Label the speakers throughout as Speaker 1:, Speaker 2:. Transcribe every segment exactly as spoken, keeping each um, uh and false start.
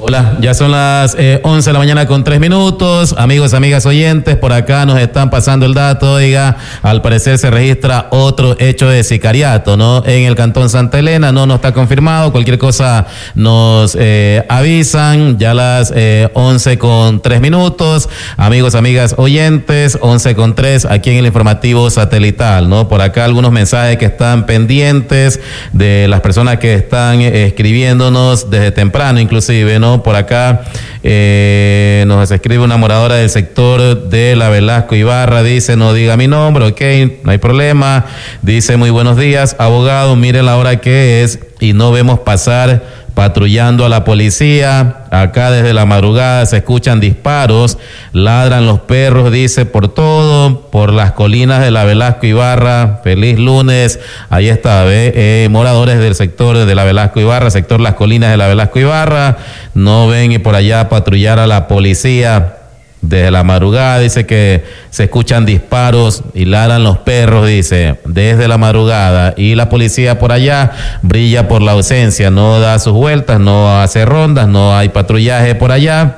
Speaker 1: Hola, ya son las eh, once de la mañana con tres minutos. Amigos, amigas oyentes, por acá nos están pasando el dato. Oiga, al parecer se registra otro hecho de sicariato, ¿no? En el cantón Santa Elena, no, no está confirmado. Cualquier cosa nos eh, avisan. Ya las eh, once con tres minutos. Amigos, amigas oyentes, once con tres aquí en el informativo satelital, ¿no? Por acá algunos mensajes que están pendientes de las personas que están eh, escribiéndonos desde temprano, inclusive, ¿no? Por acá eh, nos escribe una moradora del sector de la Velasco Ibarra, dice, no diga mi nombre, ok, no hay problema, dice, muy buenos días, abogado, mire la hora que es y no vemos pasar patrullando a la policía. Acá desde la madrugada se escuchan disparos, ladran los perros, dice, por todo, por las colinas de la Velasco Ibarra. Feliz lunes. Ahí está, ¿ve? Eh, moradores del sector de la Velasco Ibarra, sector Las Colinas de la Velasco Ibarra, no ven y por allá patrullar a la policía. Desde la madrugada dice que se escuchan disparos y ladran los perros, dice, desde la madrugada, y la policía por allá brilla por la ausencia, no da sus vueltas, no hace rondas, no hay patrullaje por allá.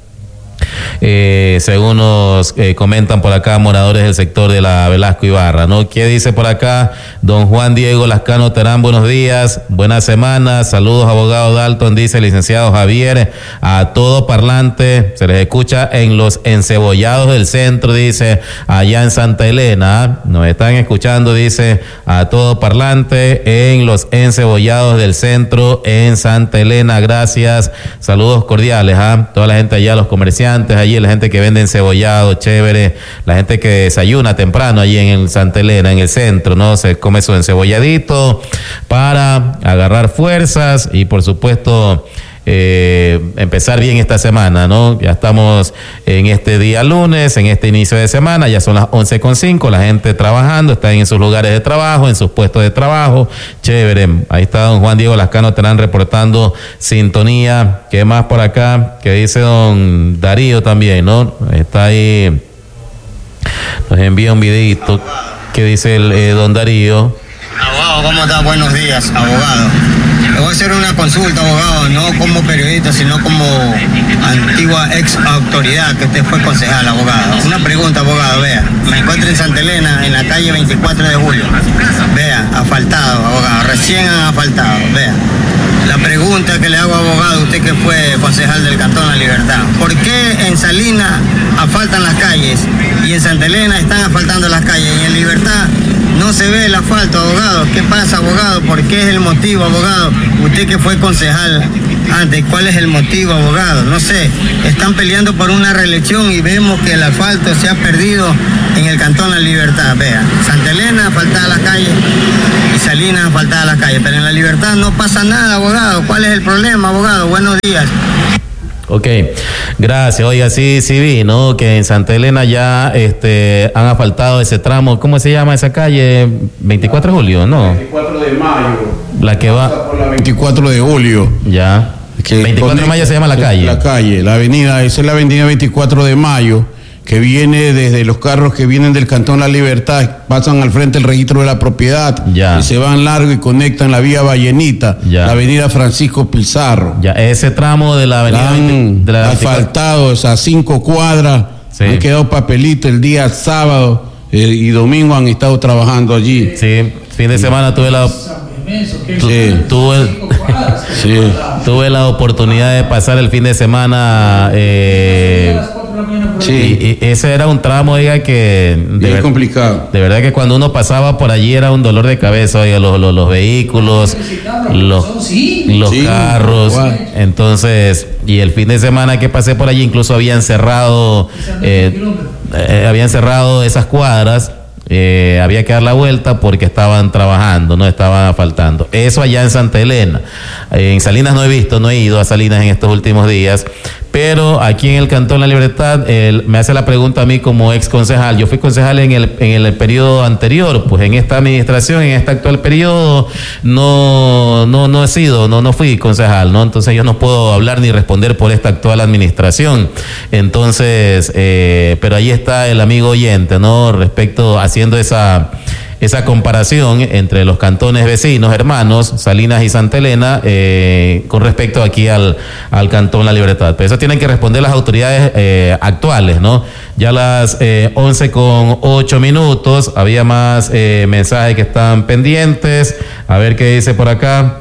Speaker 1: Eh, según nos eh, comentan por acá moradores del sector de la Velasco Ibarra, ¿no? ¿Qué dice por acá? Don Juan Diego Lascano Terán, buenos días, buena semana, saludos abogado Dalton, dice el licenciado Javier, a todo parlante, se les escucha en los encebollados del centro, dice, allá en Santa Elena, nos están escuchando, dice, a todo parlante en los encebollados del centro en Santa Elena, gracias, saludos cordiales a ¿eh? Toda la gente allá, los comerciantes allí, la gente que vende encebollado, chévere, la gente que desayuna temprano allí en el Santa Elena, en el centro, ¿no? Se come su enceboladito para agarrar fuerzas y por supuesto eh, empezar bien esta semana, ¿no? Ya estamos en este día lunes, en este inicio de semana, ya son las once con cinco, la gente trabajando, está en sus lugares de trabajo, en sus puestos de trabajo, chévere. Ahí está don Juan Diego Lascano Terán reportando sintonía. ¿Qué más por acá? Que dice don Darío también, ¿no? Está ahí, nos envía un videito. ¿Qué dice el eh, don Darío?
Speaker 2: Abogado, ¿cómo está? Buenos días, abogado. Le voy a hacer una consulta, abogado, no como periodista, sino como antigua ex autoridad que usted fue concejal, abogado. Una pregunta, abogado, vea. Me encuentro en Santa Elena, en la calle veinticuatro de julio. Vea, asfaltado, abogado. Recién han asfaltado, vea. La pregunta que le hago, abogado, usted que fue concejal del Cantón La Libertad, ¿por qué en Salinas asfaltan las calles y en Santa Elena están asfaltando las calles y en Libertad no se ve el asfalto, abogado? ¿Qué pasa, abogado? ¿Por qué es el motivo, abogado? Usted que fue concejal antes, ¿cuál es el motivo, abogado? No sé, están peleando por una reelección y vemos que el asfalto se ha perdido en el Cantón La Libertad. Vea, Santa Elena asfaltada las calles y Salinas asfaltada las calles, pero en La Libertad no pasa nada, abogado. ¿Cuál es el problema, abogado? Buenos días.
Speaker 1: Ok, gracias. Oiga, sí, sí vi, ¿no? Que en Santa Elena ya este, han asfaltado ese tramo. ¿Cómo se llama esa calle? veinticuatro de julio, ¿no?
Speaker 3: veinticuatro de mayo.
Speaker 1: La que va
Speaker 3: por la veinticuatro de julio.
Speaker 1: Ya.
Speaker 3: Que
Speaker 1: veinticuatro de mayo se llama la calle.
Speaker 3: La calle, la avenida, esa es la avenida veinticuatro de mayo, que viene desde los carros que vienen del Cantón La Libertad, pasan al frente del registro de la propiedad,
Speaker 1: ya,
Speaker 3: y se van largo y conectan la vía Vallenita,
Speaker 1: ya,
Speaker 3: la avenida Francisco Pizarro.
Speaker 1: Ya, ese tramo de la avenida
Speaker 3: Han
Speaker 1: de la
Speaker 3: asfaltado esas cinco cuadras, sí, han quedado papelitos el día sábado eh, y domingo han estado trabajando allí.
Speaker 1: Sí, fin de semana tuve la...
Speaker 3: Sí.
Speaker 1: Tuve,
Speaker 3: sí.
Speaker 1: tuve la oportunidad de pasar el fin de semana eh, sí. y, y ese era un tramo, oiga, que
Speaker 3: de ver, complicado.
Speaker 1: De verdad que cuando uno pasaba por allí era un dolor de cabeza, oiga, los, los, los vehículos, los, los sí, carros, igual. Entonces, y el fin de semana que pasé por allí incluso habían cerrado eh, eh, habían cerrado esas cuadras. Eh, había que dar la vuelta porque estaban trabajando, no estaban asfaltando. Eso allá en Santa Elena. Eh, en Salinas no he visto, no he ido a Salinas en estos últimos días, pero aquí en el Cantón La Libertad eh, me hace la pregunta a mí como ex concejal. Yo fui concejal en el, en el periodo anterior, pues en esta administración, en este actual periodo, no, no, no he sido, no, no fui concejal, ¿no? Entonces yo no puedo hablar ni responder por esta actual administración. Entonces, eh, pero ahí está el amigo oyente, ¿no? Respecto, haciendo esa esa comparación entre los cantones vecinos, hermanos, Salinas y Santa Elena, eh, con respecto aquí al, al Cantón La Libertad. Pero eso tienen que responder las autoridades eh, actuales, ¿no? Ya a las eh, once con ocho minutos, había más eh, mensajes que están pendientes. A ver qué dice por acá.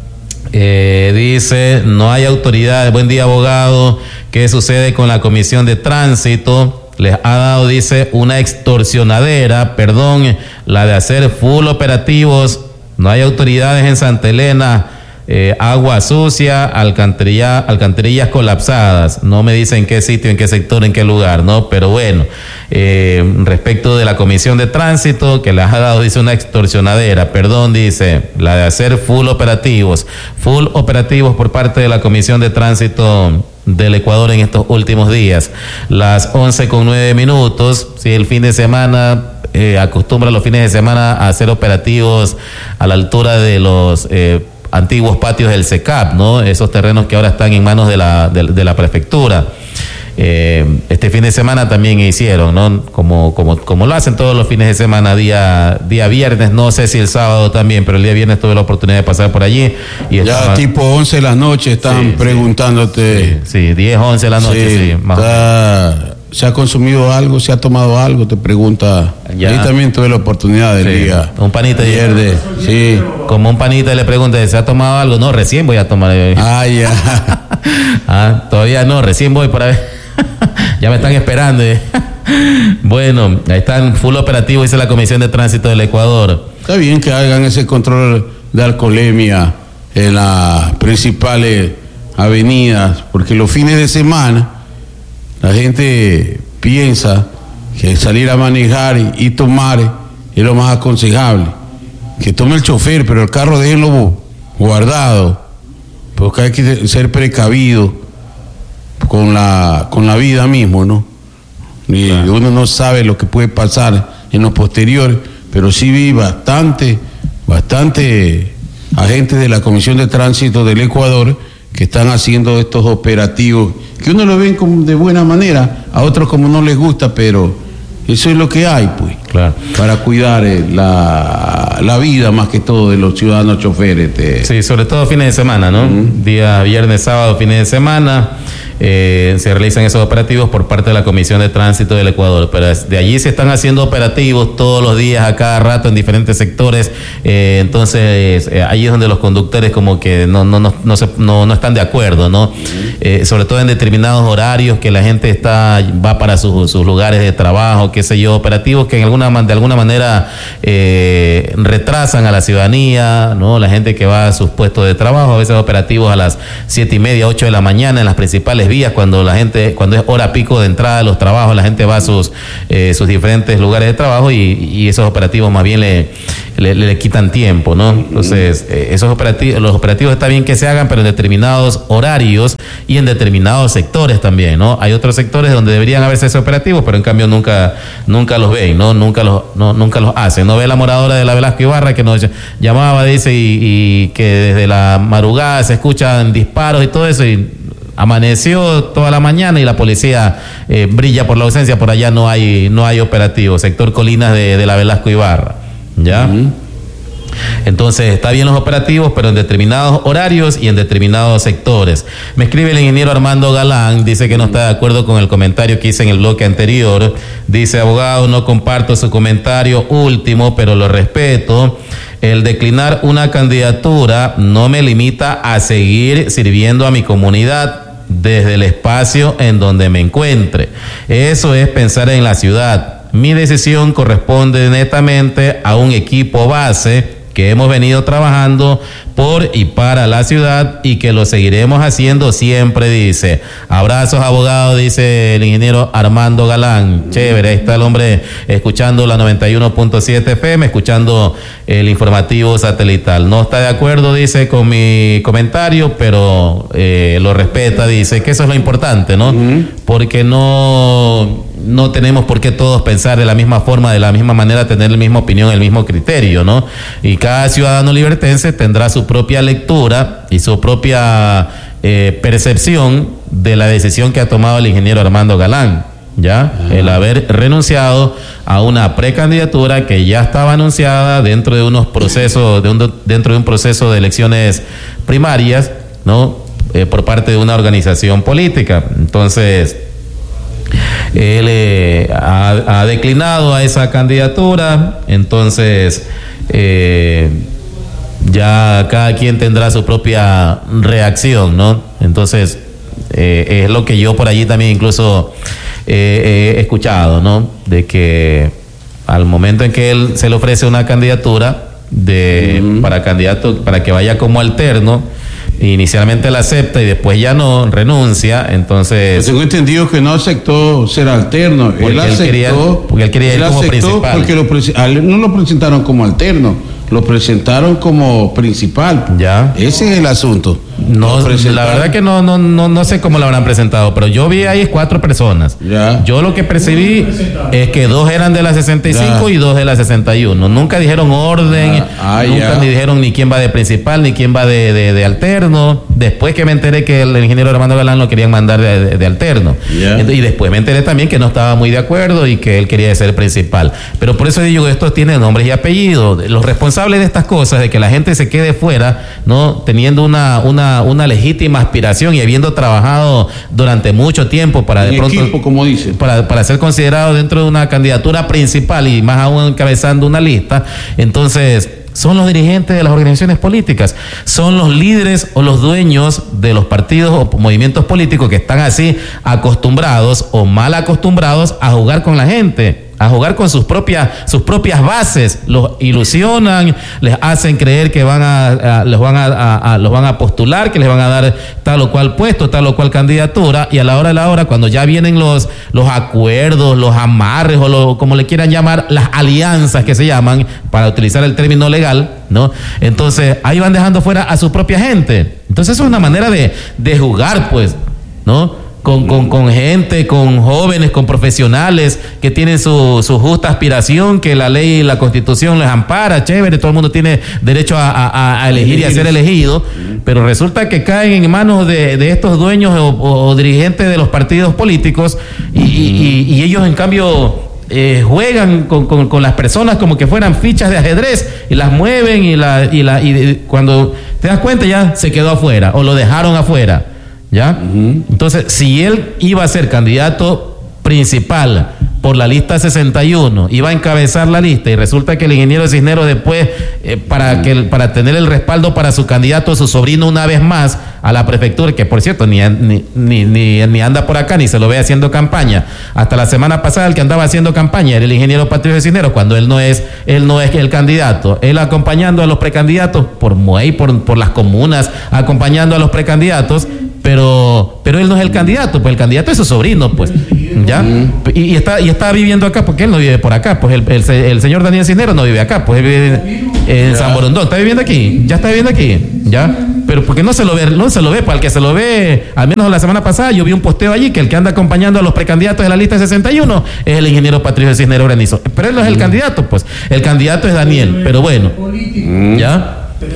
Speaker 1: Eh, dice, no hay autoridades. Buen día, abogado. ¿Qué sucede con la Comisión de Tránsito? Les ha dado, dice, una extorsionadera, perdón, la de hacer full operativos. No hay autoridades en Santa Elena. Eh, agua sucia, alcantarilla, alcantarillas colapsadas. No me dicen en qué sitio, en qué sector, en qué lugar, ¿no? Pero bueno, eh, respecto de la Comisión de Tránsito, que les ha dado, dice, una extorsionadera, perdón, dice, la de hacer full operativos, full operativos por parte de la Comisión de Tránsito del Ecuador en estos últimos días. Las once con nueve minutos, si el fin de semana eh, acostumbra los fines de semana a hacer operativos a la altura de los eh, antiguos patios del SECAP, ¿no? Esos terrenos que ahora están en manos de la, de, de la prefectura. Eh, este fin de semana también hicieron, ¿no? Como, como, como lo hacen todos los fines de semana, día, día viernes, no sé si el sábado también, pero el día viernes tuve la oportunidad de pasar por allí. Y
Speaker 3: ya
Speaker 1: estaba,
Speaker 3: tipo once de la noche están sí, preguntándote.
Speaker 1: Sí, sí, diez, once de la noche, sí. sí más
Speaker 3: está, ¿se ha consumido algo? ¿Se ha tomado algo? Te pregunta. Ya. Ahí también tuve la oportunidad del sí. día.
Speaker 1: Un panita ayer de,
Speaker 3: sí.
Speaker 1: Como un panita le pregunta, ¿se ha tomado algo? No, recién voy a tomar.
Speaker 3: Ah, ya.
Speaker 1: ah, todavía no, recién voy para ver. Ya me están esperando. Bueno, ahí están full operativo, dice la Comisión de Tránsito del Ecuador.
Speaker 3: Está bien que hagan ese control de alcoholemia en las principales avenidas, porque los fines de semana la gente piensa que salir a manejar y, y tomar es lo más aconsejable. Que tome el chofer, pero el carro déjenlo guardado, porque hay que ser precavido con la con la vida mismo, ¿no? Y claro. Uno no sabe lo que puede pasar en lo posterior, pero sí vi bastante, bastante agentes de la Comisión de Tránsito del Ecuador que están haciendo estos operativos, que uno lo ven como de buena manera, a otros como no les gusta, pero eso es lo que hay, pues,
Speaker 1: claro,
Speaker 3: para cuidar eh, la, la vida más que todo de los ciudadanos choferes. Te...
Speaker 1: Sí, sobre todo fines de semana, ¿no? Uh-huh. Día viernes, sábado, fines de semana. Eh, se realizan esos operativos por parte de la Comisión de Tránsito del Ecuador, pero de allí se están haciendo operativos todos los días, a cada rato, en diferentes sectores. Eh, entonces, eh, ahí es donde los conductores como que no no no no, se, no, no están de acuerdo, ¿no? Eh, sobre todo en determinados horarios que la gente está va para sus, sus lugares de trabajo, qué sé yo, operativos que en alguna de alguna manera eh, retrasan a la ciudadanía, ¿no? La gente que va a sus puestos de trabajo, a veces operativos a las siete y media, ocho de la mañana en las principales vías, cuando la gente, cuando es hora pico de entrada de los trabajos, la gente va a sus eh, sus diferentes lugares de trabajo y, y esos operativos más bien le, le, le quitan tiempo, ¿no? Entonces, eh, esos operativos, los operativos está bien que se hagan, pero en determinados horarios y en determinados sectores también, ¿no? Hay otros sectores donde deberían haberse esos operativos, pero en cambio nunca, nunca los ven, ¿no? Nunca los, no, nunca los hacen. No ve la moradora de la Velasco Ibarra que nos llamaba, dice, y, y que desde la madrugada se escuchan disparos y todo eso, y amaneció toda la mañana y la policía eh, brilla por la ausencia. Por allá no hay no hay operativo, sector Colinas de, de la Velasco Ibarra, ¿ya? Uh-huh. Entonces está bien los operativos, pero en determinados horarios y en determinados sectores. Me escribe el ingeniero Armando Galán, dice que no está de acuerdo con el comentario que hice en el bloque anterior. Dice: abogado, no comparto su comentario último, pero lo respeto. El declinar una candidatura no me limita a seguir sirviendo a mi comunidad desde el espacio en donde me encuentre. Eso es pensar en la ciudad. Mi decisión corresponde netamente a un equipo base que hemos venido trabajando por y para la ciudad y que lo seguiremos haciendo siempre, dice. Abrazos, abogado, dice el ingeniero Armando Galán. Chévere, ahí está el hombre escuchando la noventa y uno punto siete F M, escuchando el informativo satelital. No está de acuerdo, dice, con mi comentario, pero eh, lo respeta, dice, que eso es lo importante, ¿no? Uh-huh. Porque no... no tenemos por qué todos pensar de la misma forma, de la misma manera, tener la misma opinión, el mismo criterio, ¿no? Y cada ciudadano libertense tendrá su propia lectura y su propia eh, percepción de la decisión que ha tomado el ingeniero Armando Galán, ya, ah. el haber renunciado a una precandidatura que ya estaba anunciada dentro de unos procesos, de un, dentro de un proceso de elecciones primarias, ¿no? Eh, por parte de una organización política. Entonces, él eh, ha, ha declinado a esa candidatura, entonces eh, ya cada quien tendrá su propia reacción, ¿no? Entonces, eh, es lo que yo por allí también incluso eh, he escuchado, ¿no? De que al momento en que él se le ofrece una candidatura de uh-huh. para candidato, para que vaya como alterno, inicialmente la acepta y después ya no, renuncia, entonces...
Speaker 3: Pues tengo entendido que no aceptó ser alterno, él aceptó...
Speaker 1: Él quería, porque él quería ir
Speaker 3: él
Speaker 1: como principal.
Speaker 3: Porque lo, no lo presentaron como alterno, lo presentaron como principal.
Speaker 1: Ya.
Speaker 3: Ese es el asunto.
Speaker 1: No, la verdad que no, no, no, no sé cómo lo habrán presentado, pero yo vi ahí cuatro personas.
Speaker 3: Ya.
Speaker 1: Yo lo que percibí es que dos eran de la sesenta y cinco ya. y dos de la sesenta y uno. Nunca dijeron orden, ah, nunca ya. ni dijeron ni quién va de principal, ni quién va de, de, de alterno. Después que me enteré que el ingeniero Armando Galán lo querían mandar de, de, de alterno. Ya. Y después me enteré también que no estaba muy de acuerdo y que él quería ser principal. Pero por eso digo, esto tiene nombres y apellidos. Los responsables de estas cosas, de que la gente se quede fuera, ¿no? Teniendo una, una una legítima aspiración y habiendo trabajado durante mucho tiempo para de pronto
Speaker 3: equipo, como dice.
Speaker 1: para, para ser considerado dentro de una candidatura principal y más aún encabezando una lista, entonces son los dirigentes de las organizaciones políticas, son los líderes o los dueños de los partidos o movimientos políticos que están así acostumbrados o mal acostumbrados a jugar con la gente, a jugar con sus propias sus propias bases, los ilusionan, les hacen creer que van a, a les van a, a, a los van a postular, que les van a dar tal o cual puesto, tal o cual candidatura, y a la hora de la hora, cuando ya vienen los los acuerdos, los amarres o lo, como le quieran llamar, las alianzas que se llaman, para utilizar el término legal, ¿no? Entonces ahí van dejando fuera a su propia gente. Entonces eso es una manera de, de jugar, pues, ¿no? Con, con, con gente, con jóvenes, con profesionales que tienen su, su justa aspiración, que la ley y la constitución les ampara, chévere, todo el mundo tiene derecho a, a, a elegir y a ser elegido, pero resulta que caen en manos de, de estos dueños o, o, o dirigentes de los partidos políticos y, y, y ellos en cambio... Eh, juegan con, con, con las personas como que fueran fichas de ajedrez y las mueven y, la, y, la, y cuando te das cuenta ya se quedó afuera o lo dejaron afuera, ¿ya? Uh-huh. Entonces, si él iba a ser candidato principal por la lista sesenta y uno, iba a encabezar la lista y resulta que el ingeniero Cisneros después, eh, para, que, para tener el respaldo para su candidato, su sobrino una vez más a la prefectura, que por cierto ni, ni, ni, ni, ni anda por acá ni se lo ve haciendo campaña. Hasta la semana pasada el que andaba haciendo campaña era el ingeniero Patricio Cisneros, cuando él no es él no es el candidato, él acompañando a los precandidatos por Muey, por, por las comunas, acompañando a los precandidatos, pero pero él no es el candidato, pues el candidato es su sobrino, pues, ¿ya? Y, y está y está viviendo acá porque él no vive por acá, pues el, el, el señor Daniel Cisneros no vive acá, pues él vive en San Borondón, está viviendo aquí, ya está viviendo aquí, ¿ya? Pero porque no se lo ve, no se lo ve, para el que se lo ve, al menos la semana pasada yo vi un posteo allí que el que anda acompañando a los precandidatos de la lista sesenta y uno es el ingeniero Patricio Cisneros Granizo, pero él no es el candidato, pues, el candidato es Daniel, pero bueno, ¿ya?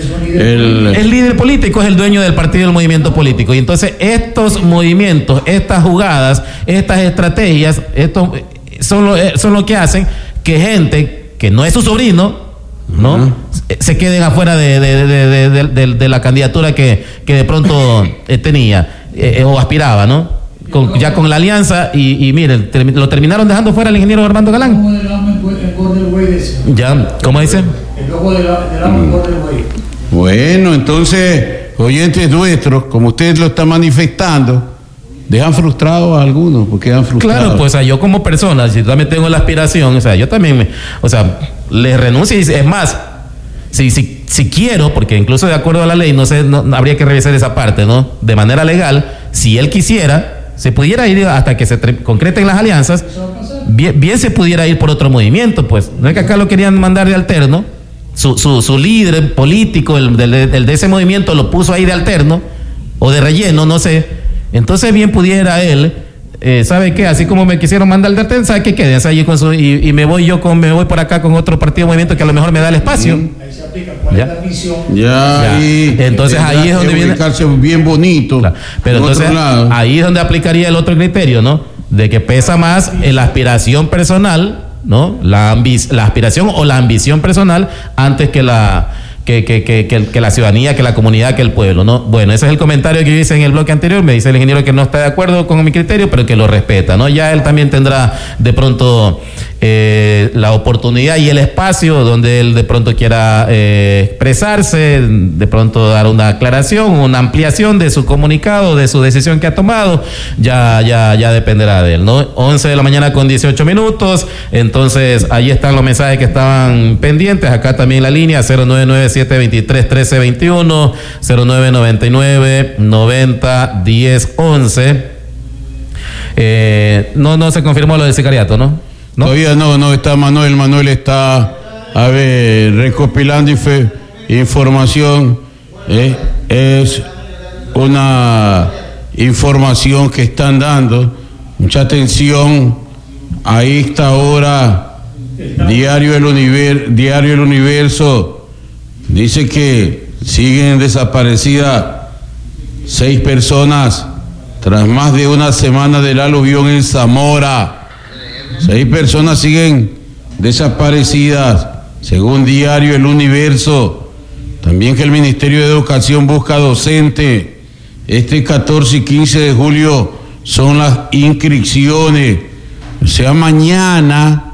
Speaker 1: El, el líder político es el dueño del partido y del movimiento político. Y entonces estos movimientos, estas jugadas, estas estrategias, estos son lo, son lo que hacen que gente que no es su sobrino, ¿no? Uh-huh. se queden afuera de, de, de, de, de, de, de la candidatura que, que de pronto eh, tenía eh, o aspiraba, ¿no? Con, ya con la alianza y, y miren, ter, lo terminaron dejando fuera el ingeniero Armando Galán. Ya, ¿cómo dice?
Speaker 4: El logo del amo en Gordel Way.
Speaker 3: Bueno, entonces, oyentes nuestros, como usted lo está manifestando, dejan frustrados a algunos, porque quedan frustrados.
Speaker 1: Claro, pues o sea, yo como persona, si yo también tengo la aspiración, o sea, yo también, me, o sea, les renuncio y es más, si, si, si quiero, porque incluso de acuerdo a la ley, no sé, no, habría que revisar esa parte, ¿no? De manera legal, si él quisiera, se pudiera ir hasta que se tre- concreten las alianzas, bien, bien se pudiera ir por otro movimiento, pues, no es que acá lo querían mandar de alterno, su, su, su líder político, el, el, el de ese movimiento lo puso ahí de alterno, o de relleno, no sé, entonces bien pudiera él, eh, ¿sabe qué? Así como me quisieron mandar de alterno, ¿sabe qué? Quédense allí con su, y, y me voy yo con, me voy por acá con otro partido movimiento que a lo mejor me da el espacio.
Speaker 4: Mm. Ahí se aplica, ¿cuál
Speaker 1: ¿Ya?
Speaker 4: es la misión?
Speaker 3: Ya,
Speaker 1: Ya.
Speaker 3: ahí,
Speaker 1: Entonces ahí es donde viene
Speaker 3: bien bonito.
Speaker 1: Claro. Pero entonces ahí es donde aplicaría el otro criterio, ¿no? De que pesa más en la aspiración personal, ¿no? La, ambi- la aspiración o la ambición personal antes que la... Que, que, que, que, que la ciudadanía, que la comunidad, que el pueblo, ¿no? Bueno, ese es el comentario que yo hice en el bloque anterior. Me dice el ingeniero que no está de acuerdo con mi criterio, pero que lo respeta, ¿no? Ya él también tendrá de pronto eh, la oportunidad y el espacio donde él de pronto quiera eh, expresarse, de pronto dar una aclaración, una ampliación de su comunicado, de su decisión que ha tomado. Ya, ya, ya dependerá de él, ¿no? once de la mañana con dieciocho minutos. Entonces, ahí están los mensajes que estaban pendientes. Acá también la línea cero nueve nueve siete veintitrés trece veintiuno, cero nueve noventa y nueve noventa diez once. Eh, no, no se confirmó lo del sicariato, ¿no? ¿No?
Speaker 3: Todavía no, no está Manuel. Manuel está, a ver, recopilando infe- información. ¿eh? Es una información que están dando. Mucha atención. A esta hora, Diario El Univer- Diario El Universo dice que siguen desaparecidas seis personas tras más de una semana del aluvión en Zamora. Seis personas siguen desaparecidas, según Diario El Universo. También que el Ministerio de Educación busca docente. Este catorce y quince de julio son las inscripciones. O sea, mañana,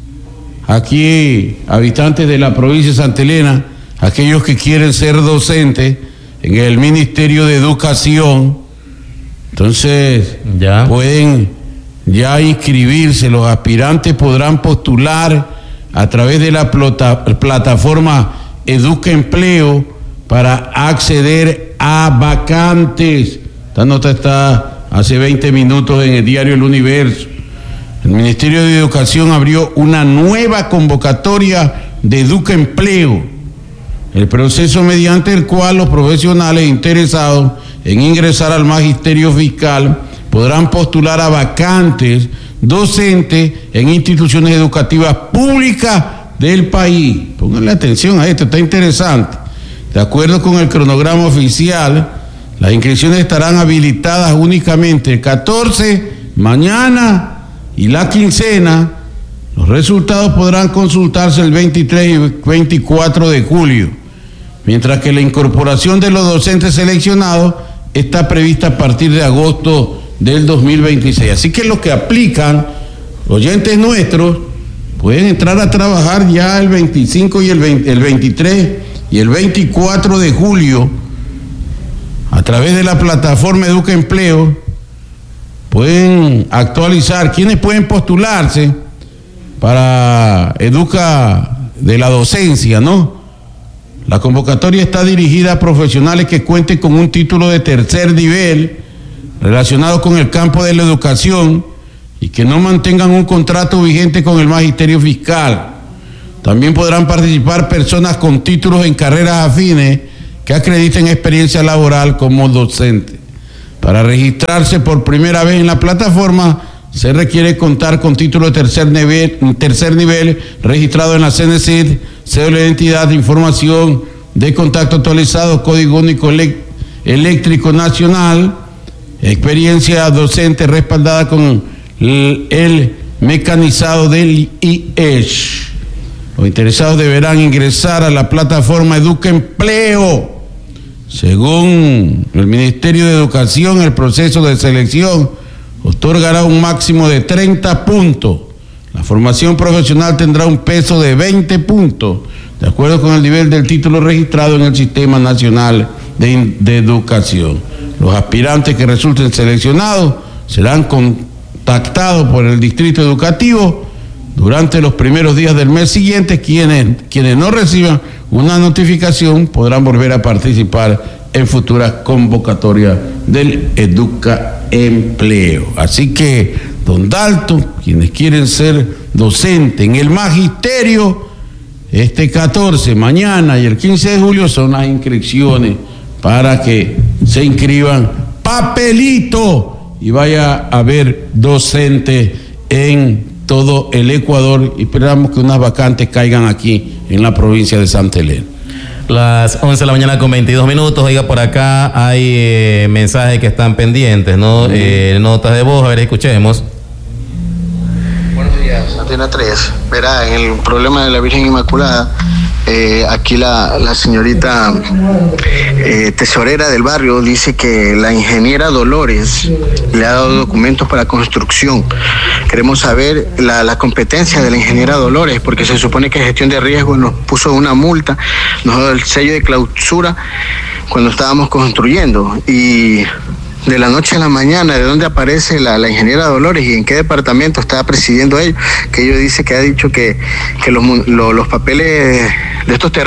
Speaker 3: aquí, habitantes de la provincia de Santa Elena, aquellos que quieren ser docentes en el Ministerio de Educación, entonces
Speaker 1: ya
Speaker 3: pueden ya inscribirse. Los aspirantes podrán postular a través de la plata, plataforma Educa Empleo para acceder a vacantes. Esta nota está hace veinte minutos en el Diario El Universo. El Ministerio de Educación abrió una nueva convocatoria de Educa Empleo, el proceso mediante el cual los profesionales interesados en ingresar al magisterio fiscal podrán postular a vacantes docentes en instituciones educativas públicas del país. Pónganle atención a esto, está interesante. De acuerdo con el cronograma oficial, las inscripciones estarán habilitadas únicamente el catorce, mañana, y la quincena. Los resultados podrán consultarse el veintitrés y veinticuatro de julio, mientras que la incorporación de los docentes seleccionados está prevista a partir de agosto del dos mil veintiséis. Así que los que aplican, oyentes nuestros, pueden entrar a trabajar ya el veinticinco y el, veinte, el veintitrés y el veinticuatro de julio a través de la plataforma Educa Empleo. Pueden actualizar. ¿Quiénes pueden postularse para Educa de la docencia, no? La convocatoria está dirigida a profesionales que cuenten con un título de tercer nivel relacionado con el campo de la educación y que no mantengan un contrato vigente con el magisterio fiscal. También podrán participar personas con títulos en carreras afines que acrediten experiencia laboral como docente. Para registrarse por primera vez en la plataforma se requiere contar con título de tercer nivel, tercer nivel registrado en la C N C I D, cédula de identidad, información de contacto actualizado, código único eléctrico nacional, experiencia docente respaldada con el, el mecanizado del I E S. Los interesados deberán ingresar a la plataforma Educa Empleo. Según el Ministerio de Educación, el proceso de selección otorgará un máximo de treinta puntos. La formación profesional tendrá un peso de veinte puntos, de acuerdo con el nivel del título registrado en el Sistema Nacional de, de Educación. Los aspirantes que resulten seleccionados serán contactados por el Distrito Educativo durante los primeros días del mes siguiente. Quienes, quienes no reciban una notificación podrán volver a participar en futuras convocatorias del Educa Empleo. Así que, don Dalton, quienes quieren ser docentes en el magisterio, este catorce, mañana y el quince de julio son las inscripciones para que se inscriban. Papelito y vaya a haber docentes en todo el Ecuador, y esperamos que unas vacantes caigan aquí en la provincia de Santa Elena.
Speaker 1: Las once de la mañana con veintidós minutos. Oiga, por acá hay eh, mensajes que están pendientes, ¿no? Uh-huh. Eh, notas de voz, a ver, escuchemos.
Speaker 5: Antena tres, verá, en el problema de la Virgen Inmaculada, eh, aquí la, la señorita eh, tesorera del barrio dice que la ingeniera Dolores le ha dado documentos para construcción. Queremos saber la, la competencia de la ingeniera Dolores, porque se supone que gestión de riesgo nos puso una multa, nos dio el sello de clausura cuando estábamos construyendo, y de la noche a la mañana, ¿de dónde aparece la, la ingeniera Dolores y en qué departamento está presidiendo ello? Que ello dice que ha dicho que, que los, los, los papeles de estos terrenos